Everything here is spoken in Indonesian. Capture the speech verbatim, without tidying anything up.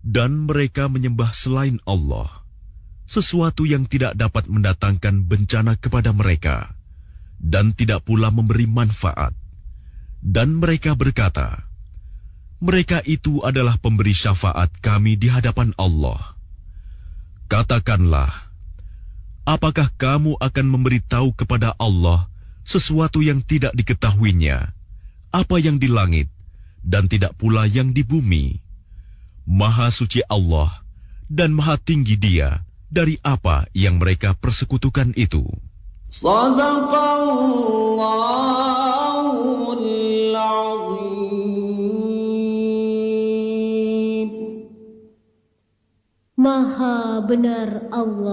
Dan mereka menyembah selain Allah, sesuatu yang tidak dapat mendatangkan bencana kepada mereka, dan tidak pula memberi manfaat. Dan mereka berkata, mereka itu adalah pemberi syafaat kami di hadapan Allah. Katakanlah, apakah kamu akan memberitahu kepada Allah sesuatu yang tidak diketahuinya, apa yang di langit, dan tidak pula yang di bumi? Maha suci Allah dan maha tinggi Dia dari apa yang mereka persekutukan itu. Shadaqallahul Azim. Maha benar Allah